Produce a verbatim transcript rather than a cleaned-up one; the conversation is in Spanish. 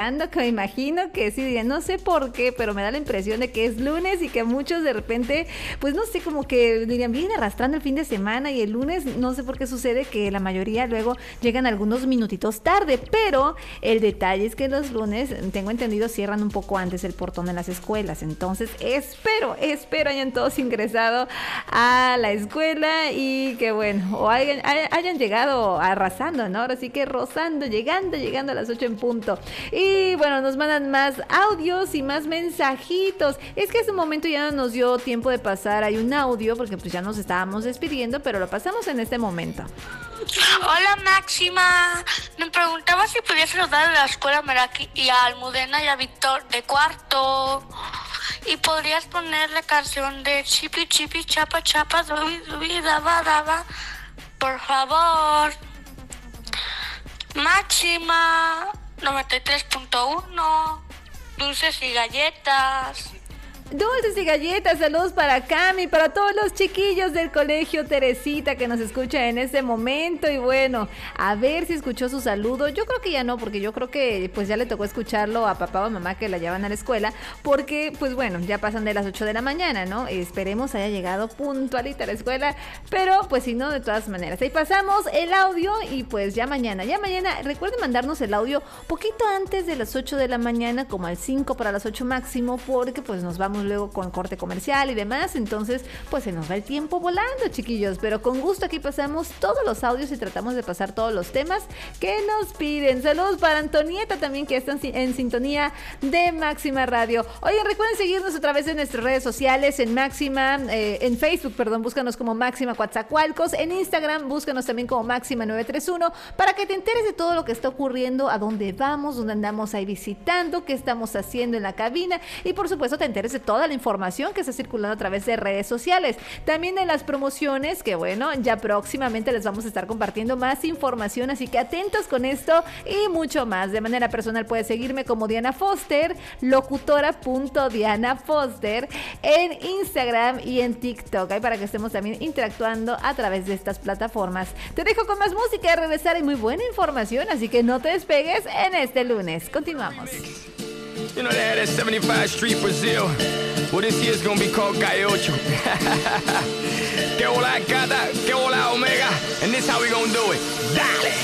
escuchando, que me imagino que sí dirían, no sé por qué, pero me da la impresión de que es lunes y que muchos de repente, pues no sé, como que dirían, vienen arrastrando el fin de semana y el lunes, no sé por qué sucede que la mayoría luego llegan algunos minutitos tarde, pero el detalle es que los lunes, tengo entendido, cierran un poco antes el portón de las escuelas. Entonces espero, espero hayan todos ingresado a la escuela y que bueno, o hayan, hayan llegado arrasando, ¿no? Ahora sí que rozando, llegando, llegando a las ocho en punto. Y bueno, nos mandan más audios y más mensajitos. Es que hace un momento ya no nos dio tiempo de pasar, hay un audio porque pues ya nos estábamos despidiendo, pero lo pasamos en este momento. Hola Máxima, me preguntaba si podía saludar a la escuela Meraki y a Almudena y a Víctor de cuarto. Y podrías poner la canción de Chipi Chipi Chapa Chapa Dubi Dubi Daba Daba, por favor. Máxima noventa y tres punto uno, dulces y galletas. Dulces y galletas, saludos para Cami, para todos los chiquillos del colegio Teresita que nos escuchan en este momento. Y bueno, a ver si escuchó su saludo. Yo creo que ya no, porque yo creo que pues ya le tocó escucharlo a papá o a mamá que la llevan a la escuela, porque pues bueno, ya pasan de las ocho de la mañana, ¿no? Esperemos haya llegado puntualita a la escuela, pero pues si no, de todas maneras. Ahí pasamos el audio y pues ya mañana, ya mañana, recuerden mandarnos el audio poquito antes de las ocho de la mañana, como al cinco para las ocho máximo, porque pues nos vamos luego con corte comercial y demás, entonces pues se nos va el tiempo volando, chiquillos, pero con gusto aquí pasamos todos los audios y tratamos de pasar todos los temas que nos piden. Saludos para Antonieta también, que están en sintonía de Máxima Radio. Oigan, recuerden seguirnos a través de nuestras redes sociales en Máxima, eh, en Facebook, perdón, búscanos como Máxima Coatzacoalcos, en Instagram búscanos también como Máxima nueve tres uno, para que te enteres de todo lo que está ocurriendo, a dónde vamos, dónde andamos ahí visitando, qué estamos haciendo en la cabina y por supuesto te enteres de toda la información que está circulando a través de redes sociales. También en las promociones, que bueno, ya próximamente les vamos a estar compartiendo más información, así que atentos con esto y mucho más. De manera personal puedes seguirme como Diana Foster, locutora.dianafoster en Instagram y en TikTok, ahí para que estemos también interactuando a través de estas plataformas. Te dejo con más música, de regresar y muy buena información, así que no te despegues en este lunes. Continuamos. You know they had that seventy-five Street Brazil. Well, this year's gonna be called Calle Ocho. Que hola gata, que hola omega. And this how we gonna do it. Dale.